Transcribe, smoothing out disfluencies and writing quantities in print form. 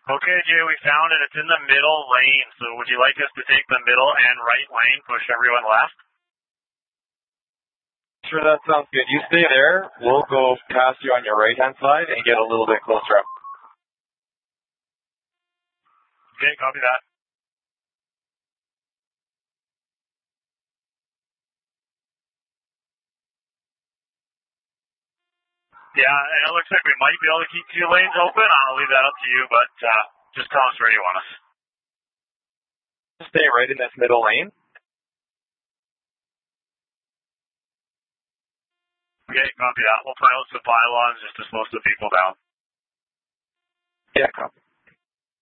Okay, Jay, we found it. It's in the middle lane. So would you like us to take the middle and right lane, push everyone left? Sure, that sounds good. You stay there. We'll go past you on your right-hand side and get a little bit closer up. Okay, copy that. Yeah, and it looks like we might be able to keep 2 lanes open. I'll leave that up to you, but just tell us where you want us. Stay right in this middle lane. Okay, copy that. We'll pilot some pylons just to slow some people down. Yeah, copy.